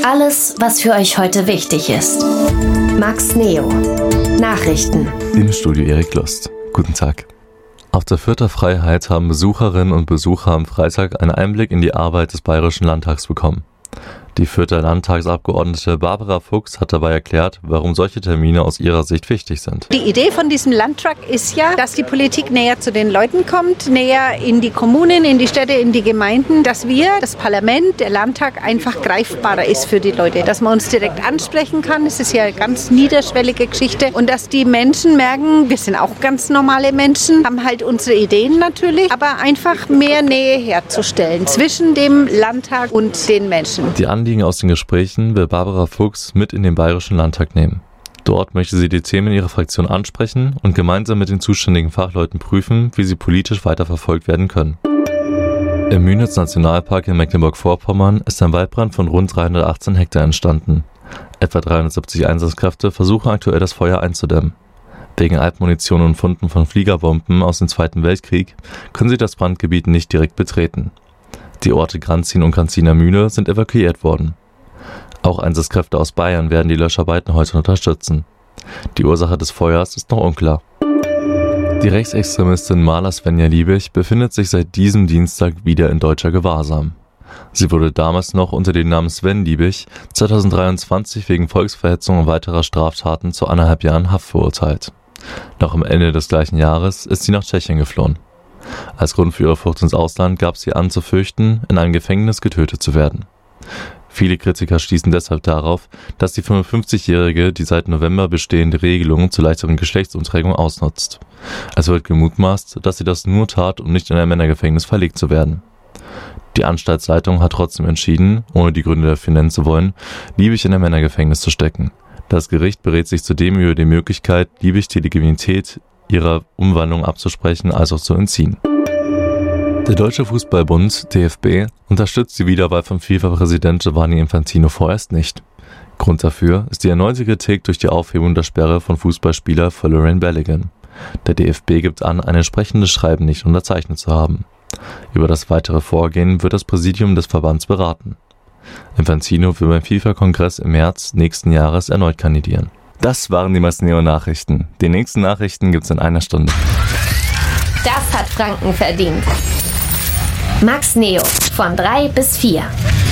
Alles, was für euch heute wichtig ist. Max Neo. Nachrichten. Im Studio Erik Lust. Guten Tag. Auf der Fürther Freiheit haben Besucherinnen und Besucher am Freitag einen Einblick in die Arbeit des Bayerischen Landtags bekommen. Die Fürther Landtagsabgeordnete Barbara Fuchs hat dabei erklärt, warum solche Termine aus ihrer Sicht wichtig sind. Die Idee von diesem Landtag ist ja, dass die Politik näher zu den Leuten kommt, näher in die Kommunen, in die Städte, in die Gemeinden, dass wir, das Parlament, der Landtag einfach greifbarer ist für die Leute, dass man uns direkt ansprechen kann. Es ist ja eine ganz niederschwellige Geschichte und dass die Menschen merken, wir sind auch ganz normale Menschen, haben halt unsere Ideen natürlich, aber einfach mehr Nähe herzustellen zwischen dem Landtag und den Menschen. Die Anliegen aus den Gesprächen will Barbara Fuchs mit in den Bayerischen Landtag nehmen. Dort möchte sie die Themen ihrer Fraktion ansprechen und gemeinsam mit den zuständigen Fachleuten prüfen, wie sie politisch weiterverfolgt werden können. Im Münitz Nationalpark in Mecklenburg-Vorpommern ist ein Waldbrand von rund 318 Hektar entstanden. Etwa 370 Einsatzkräfte versuchen aktuell das Feuer einzudämmen. Wegen Altmunition und Funden von Fliegerbomben aus dem Zweiten Weltkrieg können sie das Brandgebiet nicht direkt betreten. Die Orte Granzin und Granziner Mühle sind evakuiert worden. Auch Einsatzkräfte aus Bayern werden die Löscharbeiten heute unterstützen. Die Ursache des Feuers ist noch unklar. Die Rechtsextremistin Marla Svenja Liebig befindet sich seit diesem Dienstag wieder in deutscher Gewahrsam. Sie wurde damals noch unter dem Namen Sven Liebig 2023 wegen Volksverhetzung und weiterer Straftaten zu 1,5 Jahren Haft verurteilt. Noch am Ende des gleichen Jahres ist sie nach Tschechien geflohen. Als Grund für ihre Flucht ins Ausland gab sie an, zu fürchten, in einem Gefängnis getötet zu werden. Viele Kritiker stießen deshalb darauf, dass die 55-Jährige die seit November bestehende Regelung zur leichteren Geschlechtsumträgung ausnutzt. Es wird gemutmaßt, dass sie das nur tat, um nicht in ein Männergefängnis verlegt zu werden. Die Anstaltsleitung hat trotzdem entschieden, ohne die Gründe dafür nennen zu wollen, Liebig in ein Männergefängnis zu stecken. Das Gericht berät sich zudem über die Möglichkeit, Liebig die Legitimität ihrer Umwandlung abzusprechen, als auch zu entziehen. Der Deutsche Fußballbund, DFB, unterstützt die Wiederwahl von FIFA-Präsident Gianni Infantino vorerst nicht. Grund dafür ist die erneute Kritik durch die Aufhebung der Sperre von Fußballspieler Folarin Balogun. Der DFB gibt an, ein entsprechendes Schreiben nicht unterzeichnet zu haben. Über das weitere Vorgehen wird das Präsidium des Verbands beraten. Infantino will beim FIFA-Kongress im März nächsten Jahres erneut kandidieren. Das waren die Max Neo Nachrichten. Die nächsten Nachrichten gibt's in einer Stunde. Das hat Franken verdient. Max Neo von 3 bis 4.